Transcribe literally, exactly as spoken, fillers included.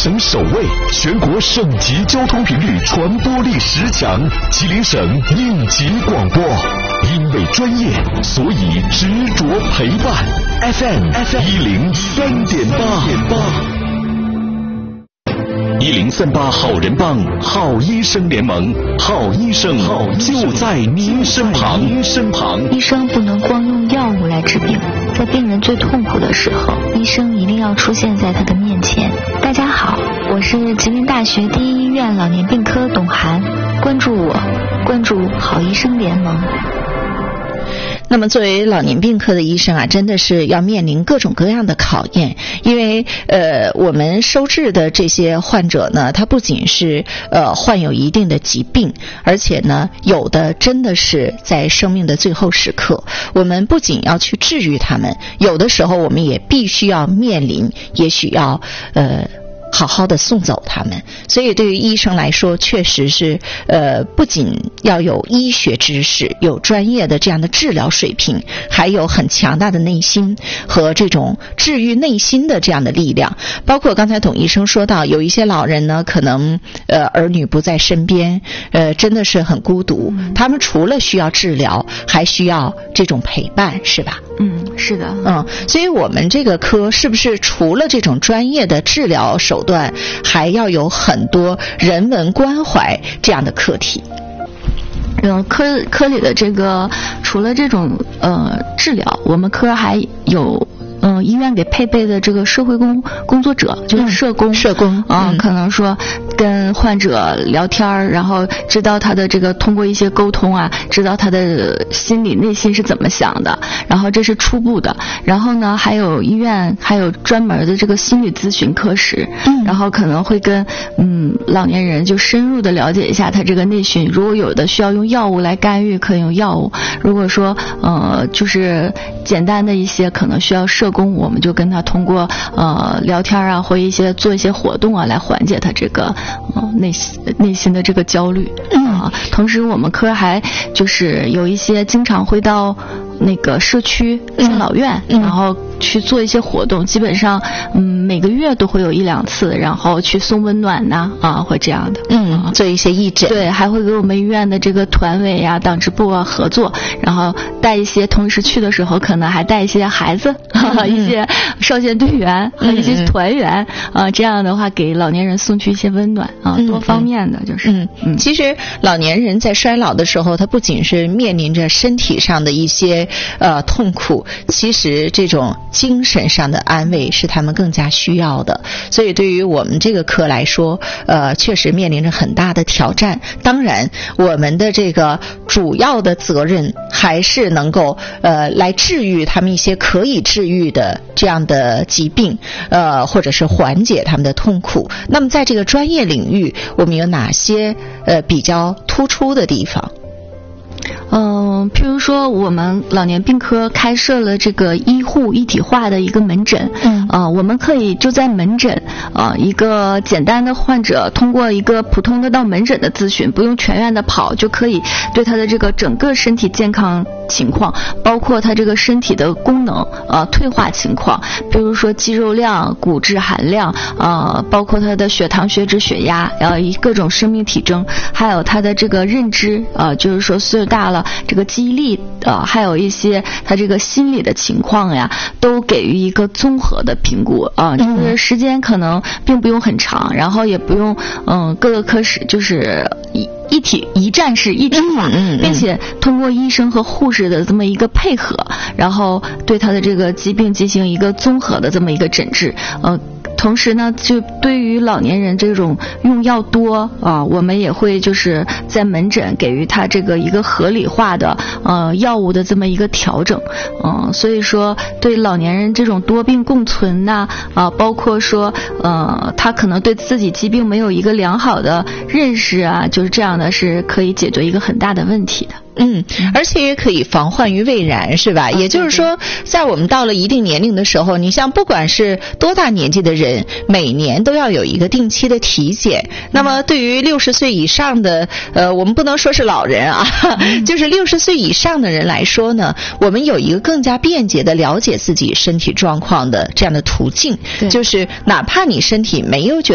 省首位，全国省级交通频率传播力十强，吉林省应急广播。因为专业，所以执着陪伴。F M F M 一零三点八。一零三八好人帮，好医生联盟，好医生就在您身旁。您身旁， 医生不能光用药物来治病，在病人最痛苦的时候，医生一定要出现在他的面前。大家好，我是吉林大学第一医院老年病科董涵，关注我，关注好医生联盟。 那么作为老年病科的医生啊，真的是要面临各种各样的考验，因为呃我们收治的这些患者呢，他不仅是呃患有一定的疾病，而且呢有的真的是在生命的最后时刻，我们不仅要去治愈他们，有的时候我们也必须要面临，也许要呃好好的送走他们。所以对于医生来说，确实是呃不仅要有医学知识，有专业的这样的治疗水平，还有很强大的内心和这种治愈内心的这样的力量。包括刚才董医生说到，有一些老人呢，可能呃儿女不在身边，呃真的是很孤独，他们除了需要治疗，还需要这种陪伴，是吧？ 嗯，是的。 嗯，所以我们这个科是不是除了这种专业的治疗手段，还要有很多人文关怀这样的课题？ 嗯，科科里的这个除了这种呃治疗，我们科还有嗯，医院给配备的这个社会工工作者，就是社工， 嗯、社工啊、嗯，可能说跟患者聊天，然后知道他的这个通过一些沟通啊，知道他的心理内心是怎么想的，然后这是初步的，然后呢，还有医院还有专门的这个心理咨询科室，嗯，然后可能会跟嗯老年人就深入的了解一下他这个内心，如果有的需要用药物来干预，可以用药物；如果说呃就是简单的一些可能需要社工，我们就跟他通过呃聊天啊，或一些做一些活动啊，来缓解他这个呃内心内心的这个焦虑啊、呃。同时，我们科还就是有一些经常会到那个社区敬老院、嗯，然后去做一些活动，基本上嗯每个月都会有一两次，然后去送温暖呐啊，会这样的， 嗯，做一些义诊， 对，还会给我们医院的这个团委啊、党支部啊合作，然后带一些，同时去的时候可能还带一些孩子，嗯、一些少先队员和一些团员、嗯、啊，这样的话给老年人送去一些温暖啊， 嗯、 多方面的就是， 嗯嗯，其实老年人在衰老的时候，他不仅是面临着身体上的一些呃痛苦，其实这种精神上的安慰是他们更加需要的。所以对于我们这个科来说，呃，确实面临着很大的挑战。当然，我们的这个主要的责任还是能够呃来治愈他们一些可以治愈的这样的疾病，呃，或者是缓解他们的痛苦。那么在这个专业领域，我们有哪些呃比较突出的地方？ 嗯，譬如说我们老年病科开设了这个医护一体化的一个门诊，嗯，啊、呃，我们可以就在门诊，啊、呃，一个简单的患者通过一个普通的到门诊的咨询，不用全院的跑，就可以对他的这个整个身体健康情况，包括他这个身体的功能，呃，退化情况，比如说肌肉量、骨质含量，呃，包括他的血糖、血脂、血压，呃，各种生命体征，还有他的这个认知，呃，就是说岁数大了，这个记忆力，呃，还有一些他这个心理的情况呀，都给予一个综合的评估啊、呃，就是时间可能并不用很长，然后也不用嗯、呃、各个科室就是一一体一站式一体化，嗯嗯、并且通过医生和护士的这么一个配合，然后对他的这个疾病进行一个综合的这么一个诊治，呃。同时呢，就对于老年人这种用药多啊，我们也会就是在门诊给予他这个一个合理化的呃药物的这么一个调整，嗯、呃，所以说对老年人这种多病共存呐啊，包括说呃他可能对自己疾病没有一个良好的认识啊，就是这样的是可以解决一个很大的问题的。 嗯，而且也可以防患于未然，是吧？也就是说，在我们到了一定年龄的时候，你像不管是多大年纪的人，每年都要有一个定期的体检。那么对于六十岁以上的，呃，我们不能说是老人啊，就是六十岁以上的人来说呢，我们有一个更加便捷的了解自己身体状况的这样的途径，就是哪怕你身体没有觉